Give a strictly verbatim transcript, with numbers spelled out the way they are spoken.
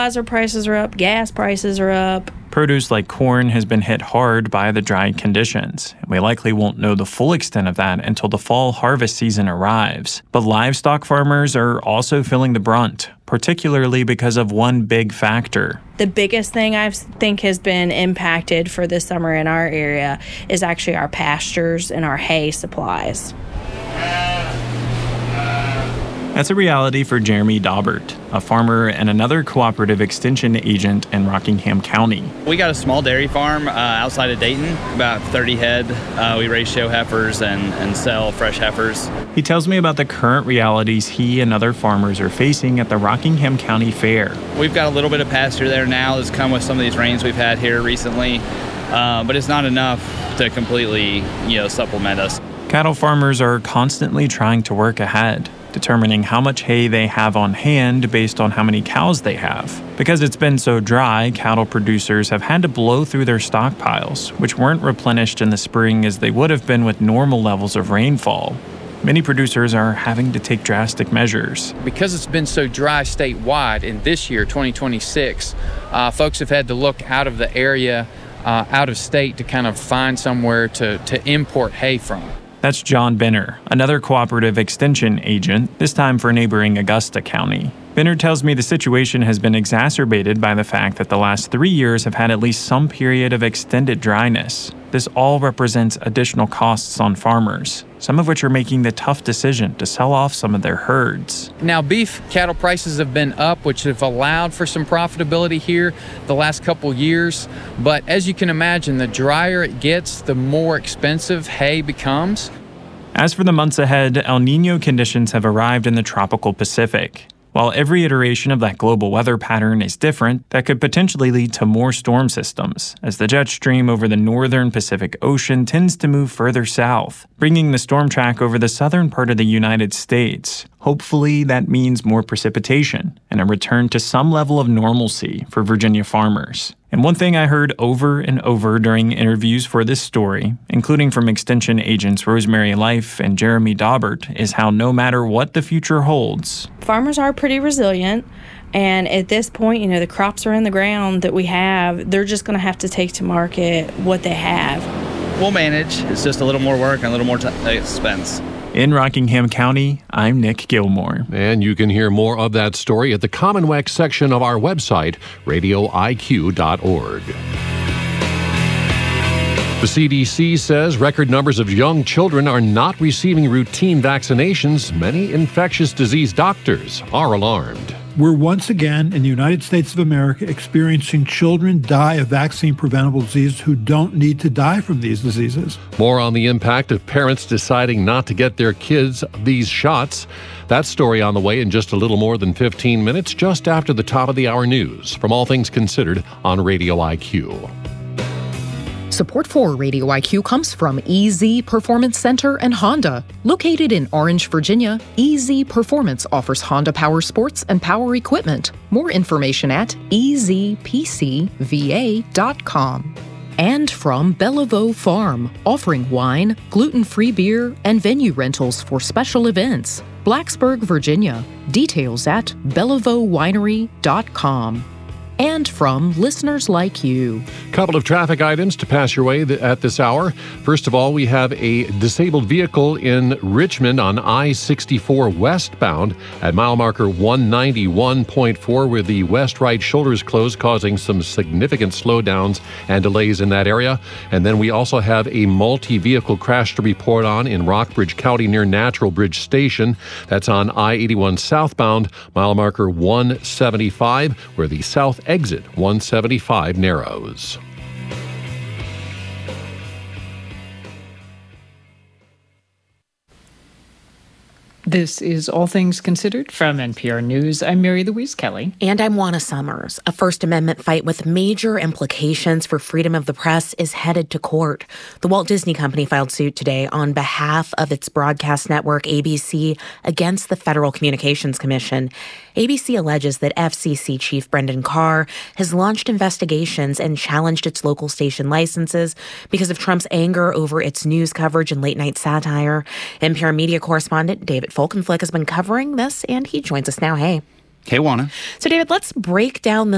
fertilizer prices are up, gas prices are up. Produce like corn has been hit hard by the dry conditions, and we likely won't know the full extent of that until the fall harvest season arrives. But livestock farmers are also feeling the brunt, particularly because of one big factor. The biggest thing I think has been impacted for this summer in our area is actually our pastures and our hay supplies. That's a reality for Jeremy Daubert, a farmer and another cooperative extension agent in Rockingham County. We got a small dairy farm uh, outside of Dayton, about thirty head. Uh, we raise show heifers and, and sell fresh heifers. He tells me about the current realities he and other farmers are facing at the Rockingham County Fair. We've got a little bit of pasture there now that's come with some of these rains we've had here recently, uh, but it's not enough to completely, you know, supplement us. Cattle farmers are constantly trying to work ahead, determining how much hay they have on hand based on how many cows they have. Because it's been so dry, cattle producers have had to blow through their stockpiles, which weren't replenished in the spring as they would have been with normal levels of rainfall. Many producers are having to take drastic measures. Because it's been so dry statewide, in this year, twenty twenty-six, uh, folks have had to look out of the area, uh, out of state to kind of find somewhere to, to import hay from. That's John Benner, another cooperative extension agent, this time for neighboring Augusta County. Benner tells me the situation has been exacerbated by the fact that the last three years have had at least some period of extended dryness. This all represents additional costs on farmers, some of which are making the tough decision to sell off some of their herds. Now, beef cattle prices have been up, which have allowed for some profitability here the last couple years. But as you can imagine, the drier it gets, the more expensive hay becomes. As for the months ahead, El Niño conditions have arrived in the tropical Pacific. While every iteration of that global weather pattern is different, that could potentially lead to more storm systems, as the jet stream over the northern Pacific Ocean tends to move further south, bringing the storm track over the southern part of the United States. Hopefully, that means more precipitation and a return to some level of normalcy for Virginia farmers. And one thing I heard over and over during interviews for this story, including from extension agents Rosemary Life and Jeremy Daubert, is how no matter what the future holds, farmers are pretty resilient. And at this point, you know, the crops are in the ground that we have. They're just going to have to take to market what they have. We'll manage. It's just a little more work and a little more t- expense. In Rockingham County, I'm Nick Gilmore. And you can hear more of that story at the Commonwealth section of our website, radio I Q dot org. The C D C says record numbers of young children are not receiving routine vaccinations. Many infectious disease doctors are alarmed. We're once again in the United States of America experiencing children die of vaccine-preventable disease who don't need to die from these diseases. More on the impact of parents deciding not to get their kids these shots. That story on the way in just a little more than fifteen minutes, just after the top of the hour news from All Things Considered on Radio I Q. Support for Radio I Q comes from E Z Performance Center and Honda. Located in Orange, Virginia, E Z Performance offers Honda power sports and power equipment. More information at e z p c v a dot com. And from Bellevaux Farm, offering wine, gluten-free beer, and venue rentals for special events. Blacksburg, Virginia. Details at bellevaux winery dot com. And from listeners like you. Couple of traffic items to pass your way th- at this hour. First of all, we have a disabled vehicle in Richmond on I sixty-four westbound at mile marker one ninety-one point four, where the west right shoulder is closed, causing some significant slowdowns and delays in that area. And then we also have a multi-vehicle crash to report on in Rockbridge County near Natural Bridge Station. That's on I eighty-one southbound, mile marker one seventy-five, where the south exit one seventy-five narrows. This is All Things Considered from N P R News. I'm Mary Louise Kelly. And I'm Juana Summers. A First Amendment fight with major implications for freedom of the press is headed to court. The Walt Disney Company filed suit today on behalf of its broadcast network, A B C, against the Federal Communications Commission. A B C alleges that F C C Chief Brendan Carr has launched investigations and challenged its local station licenses because of Trump's anger over its news coverage and late-night satire. N P R media correspondent David Folkenflik has been covering this, and he joins us now. Hey. Hey, Juana. So, David, let's break down the